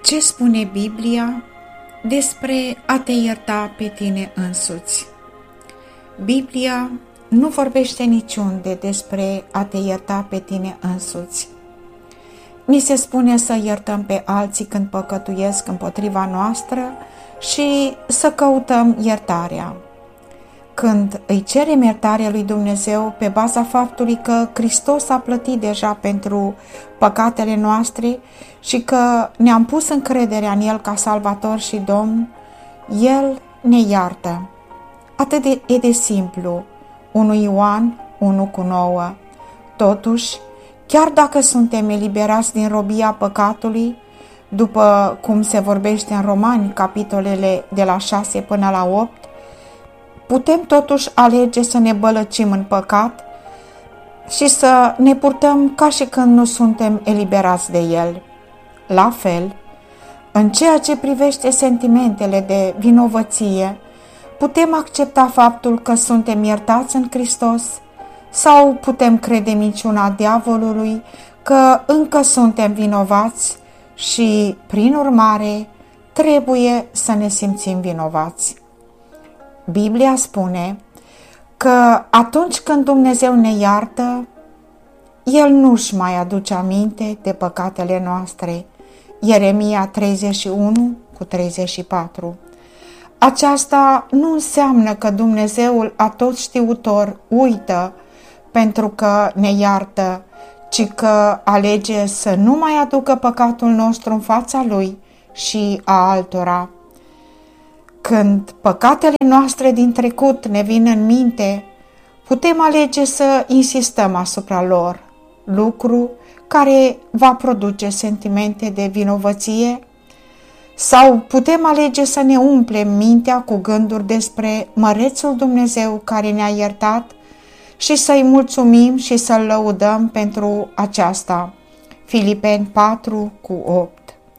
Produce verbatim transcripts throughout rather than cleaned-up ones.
Ce spune Biblia despre a te ierta pe tine însuți? Biblia nu vorbește niciunde despre a te ierta pe tine însuți. Ni se spune să iertăm pe alții când păcătuiesc împotriva noastră și să căutăm iertarea. Când îi cerem iertarea lui Dumnezeu pe baza faptului că Hristos a plătit deja pentru păcatele noastre și că ne-am pus încrederea în El ca Salvator și Domn, El ne iartă. Atât de, e de simplu. unu Ioan unu cu nouă. Totuși, chiar dacă suntem eliberați din robia păcatului, după cum se vorbește în Romani, capitolele de la șase până la opt, putem totuși alege să ne bălăcim în păcat și să ne purtăm ca și când nu suntem eliberați de el. La fel, în ceea ce privește sentimentele de vinovăție, putem accepta faptul că suntem iertați în Hristos sau putem crede minciuna diavolului că încă suntem vinovați și, prin urmare, trebuie să ne simțim vinovați. Biblia spune că atunci când Dumnezeu ne iartă, El nu-și mai aduce aminte de păcatele noastre. Ieremia treizeci și unu cu treizeci și patru. Aceasta nu înseamnă că Dumnezeul Atotștiutor uită pentru că ne iartă, ci că alege să nu mai aducă păcatul nostru în fața Lui și a altora. Când păcatele noastre din trecut ne vin în minte, putem alege să insistăm asupra lor, lucru care va produce sentimente de vinovăție, sau putem alege să ne umplem mintea cu gânduri despre mărețul Dumnezeu care ne-a iertat și să-i mulțumim și să-L lăudăm pentru aceasta. Filipeni patru cu opt.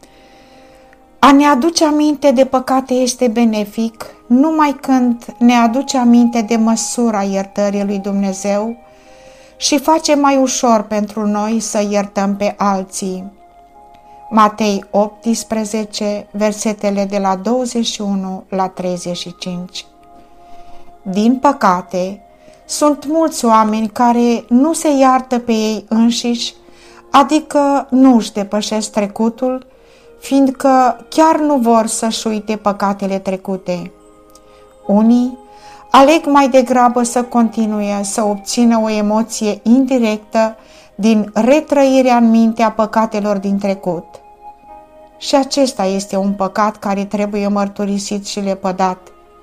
A ne aduce aminte de păcate este benefic numai când ne aduce aminte de măsura iertării lui Dumnezeu și face mai ușor pentru noi să iertăm pe alții. Matei optsprezece, versetele de la douăzeci și unu la treizeci și cinci. Din păcate, sunt mulți oameni care nu se iartă pe ei înșiși, adică nu își depășesc trecutul, fiindcă chiar nu vor să-și uite păcatele trecute. Unii aleg mai degrabă să continue să obțină o emoție indirectă din retrăirea în minte a păcatelor din trecut. Și acesta este un păcat care trebuie mărturisit și lepădat.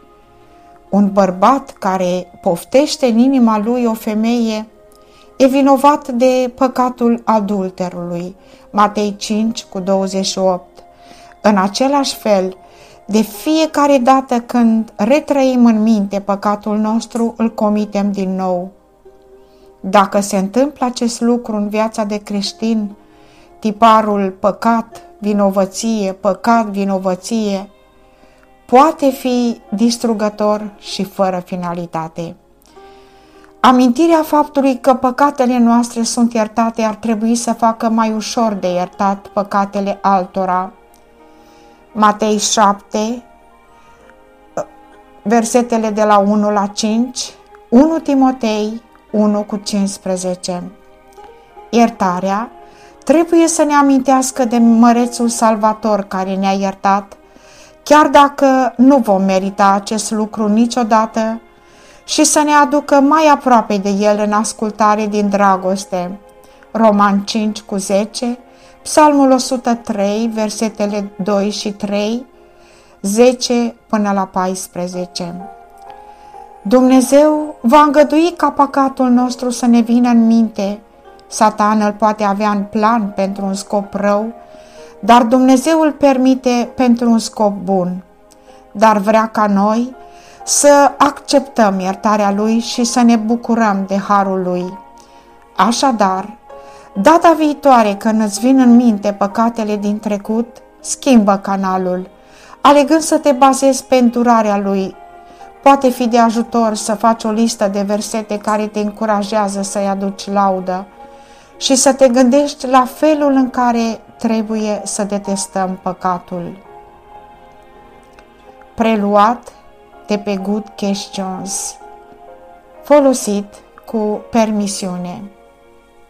Un bărbat care poftește în inima lui o femeie e vinovat de păcatul adulterului. Matei cinci cu douăzeci și opt. În același fel, de fiecare dată când retrăim în minte păcatul nostru, îl comitem din nou. Dacă se întâmplă acest lucru în viața de creștin, tiparul păcat, vinovăție, păcat, vinovăție, poate fi distrugător și fără finalitate. Amintirea faptului că păcatele noastre sunt iertate ar trebui să facă mai ușor de iertat păcatele altora. Matei șapte, versetele de la unu la cinci, unu Timotei unu cu cincisprezece. Iertarea trebuie să ne amintească de mărețul Salvator care ne-a iertat, chiar dacă nu vom merita acest lucru niciodată, și să ne aducă mai aproape de El în ascultare din dragoste. Romani cinci cu zece, Psalmul o sută trei, versetele doi și trei, zece până la paisprezece. Dumnezeu va îngădui ca păcatul nostru să ne vină în minte. Satan îl poate avea în plan pentru un scop rău, dar Dumnezeu îl permite pentru un scop bun. Dar vrea ca noi să acceptăm iertarea Lui și să ne bucurăm de harul Lui. Așadar, data viitoare când îți vin în minte păcatele din trecut, schimbă canalul, alegând să te bazezi pe îndurarea Lui. Poate fi de ajutor să faci o listă de versete care te încurajează să-i aduci laudă și să te gândești la felul în care trebuie să detestăm păcatul. Preluat de pe Good Questions, folosit cu permisiune.